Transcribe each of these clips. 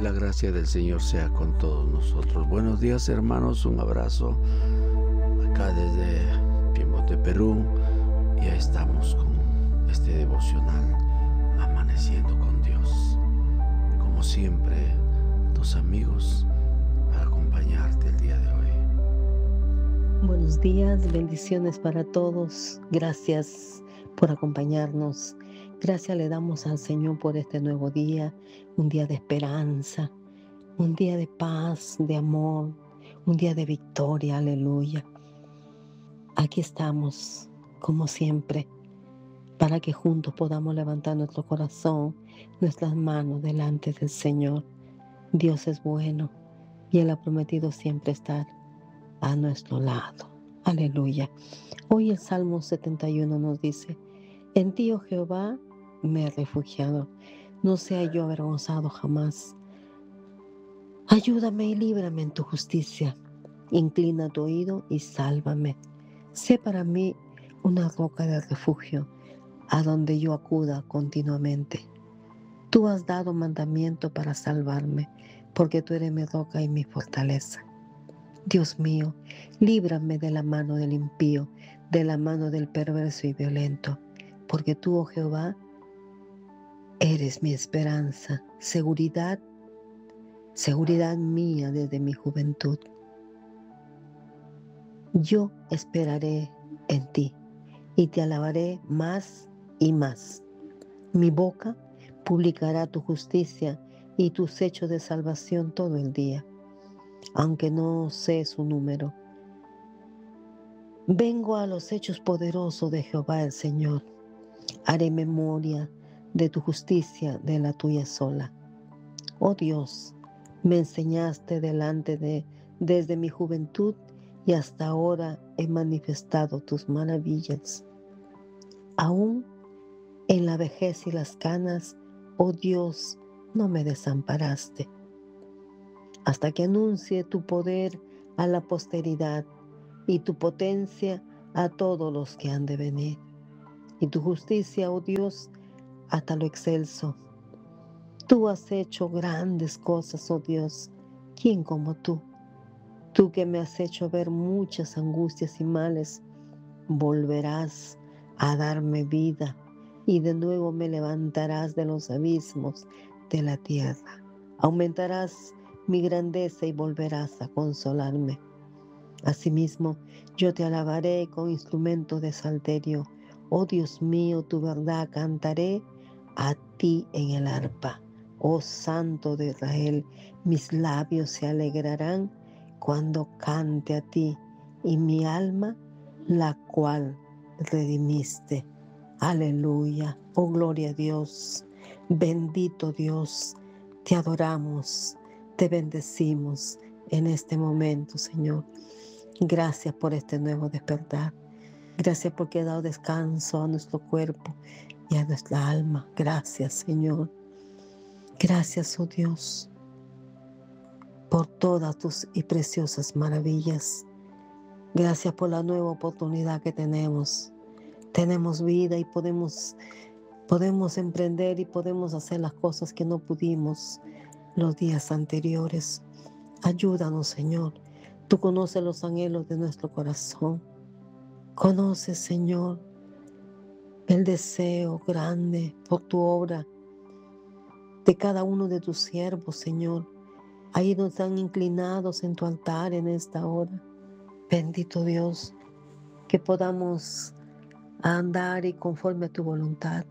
Que la gracia del Señor sea con todos nosotros. Buenos días, hermanos. Un abrazo acá desde Piemonte, Perú. Ya estamos con este devocional, Amaneciendo con Dios. Como siempre, tus amigos para acompañarte el día de hoy. Buenos días, bendiciones para todos. Gracias por acompañarnos. Gracias le damos al Señor por este nuevo día, un día de esperanza, un día de paz, de amor, un día de victoria, aleluya. Aquí estamos, como siempre, para que juntos podamos levantar nuestro corazón, nuestras manos delante del Señor. Dios es bueno y Él ha prometido siempre estar a nuestro lado. Aleluya. Hoy el Salmo 71 nos dice: en ti, oh Jehová, me he refugiado, no sea yo avergonzado jamás. Ayúdame y líbrame en tu justicia. Inclina tu oído y sálvame. Sé para mí una roca de refugio, a donde yo acuda continuamente. Tú has dado mandamiento para salvarme, porque tú eres mi roca y mi fortaleza. Dios mío, líbrame de la mano del impío, de la mano del perverso y violento, porque tú, oh Jehová, eres mi esperanza, seguridad mía desde mi juventud. Yo esperaré en ti y te alabaré más y más. Mi boca publicará tu justicia y tus hechos de salvación todo el día, aunque no sé su número. Vengo a los hechos poderosos de Jehová el Señor. Haré memoria de tu justicia, de la tuya sola. Oh Dios, me enseñaste desde mi juventud y hasta ahora he manifestado tus maravillas. Aún en la vejez y las canas, oh Dios, no me desamparaste. Hasta que anuncie tu poder a la posteridad y tu potencia a todos los que han de venir. Y tu justicia, oh Dios, hasta lo excelso. Tú has hecho grandes cosas, oh Dios. ¿Quién como tú? Tú que me has hecho ver muchas angustias y males, volverás a darme vida y de nuevo me levantarás de los abismos de la tierra. Aumentarás mi grandeza y volverás a consolarme. Asimismo, yo te alabaré con instrumento de salterio. Oh Dios mío, tu verdad cantaré a ti en el arpa. Oh Santo de Israel, mis labios se alegrarán cuando cante a ti, y mi alma, la cual redimiste. Aleluya. Oh gloria a Dios. Bendito Dios. Te adoramos, te bendecimos en este momento, Señor. Gracias por este nuevo despertar. Gracias porque has dado descanso a nuestro cuerpo y a nuestra alma. Gracias, Señor. Gracias, oh Dios, por todas tus y preciosas maravillas. Gracias por la nueva oportunidad que tenemos. Tenemos vida y podemos emprender y podemos hacer las cosas que no pudimos los días anteriores. Ayúdanos, Señor. Tú conoces los anhelos de nuestro corazón. Conoces, Señor, el deseo grande por tu obra de cada uno de tus siervos, Señor. Ahí nos están inclinados en tu altar en esta hora. Bendito Dios, que podamos andar y conforme a tu voluntad.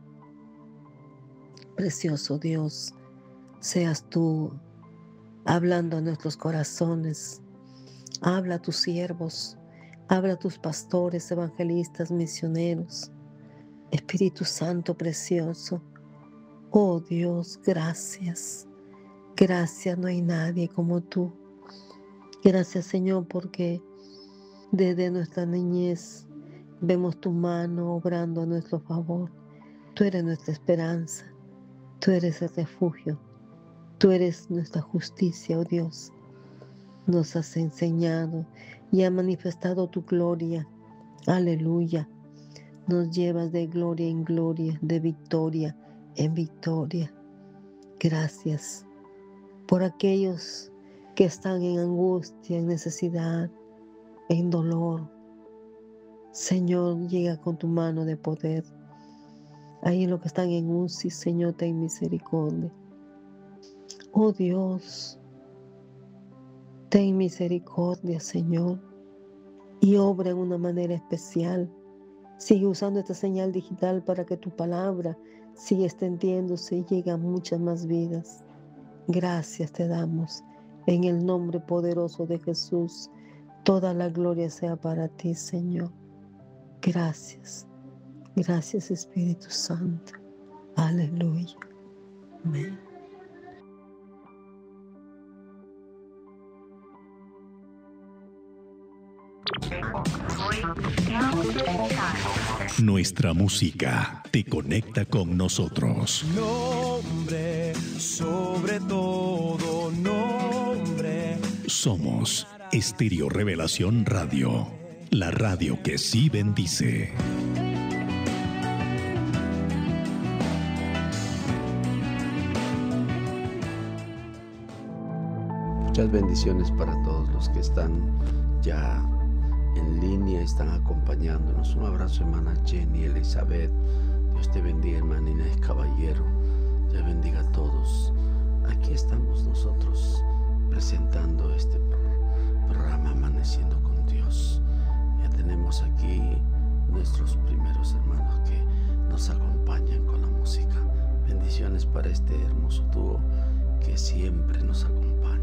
Precioso Dios, seas tú hablando a nuestros corazones. Habla a tus siervos, habla a tus pastores, evangelistas, misioneros. Espíritu Santo precioso, oh Dios, gracias. Gracias, no hay nadie como tú. Gracias, Señor, porque desde nuestra niñez vemos tu mano obrando a nuestro favor. Tú eres nuestra esperanza, tú eres el refugio, tú eres nuestra justicia, oh Dios. Nos has enseñado y has manifestado tu gloria. Aleluya. Nos llevas de gloria en gloria, de victoria en victoria. Gracias. por aquellos que están en angustia, en necesidad, en dolor. Señor, llega con tu mano de poder. Ahí los que están en UCI, Señor, ten misericordia. Oh Dios, ten misericordia, Señor, y obra en una manera especial. Sigue usando esta señal digital para que tu palabra siga extendiéndose y llegue a muchas más vidas. Gracias te damos. En el nombre poderoso de Jesús, toda la gloria sea para ti, Señor. Gracias. Gracias, Espíritu Santo. Aleluya. Amén. Nuestra música te conecta con nosotros. Nombre, sobre todo nombre. Somos Estéreo Revelación Radio, la radio que sí bendice. Muchas bendiciones para todos los que están ya en línea, están acompañándonos. Un abrazo, hermana Jenny, Elizabeth. Dios te bendiga, hermana Inés Caballero. Dios bendiga a todos. Aquí estamos nosotros presentando este programa Amaneciendo con Dios. Ya tenemos aquí nuestros primeros hermanos que nos acompañan con la música. Bendiciones para este hermoso dúo que siempre nos acompaña.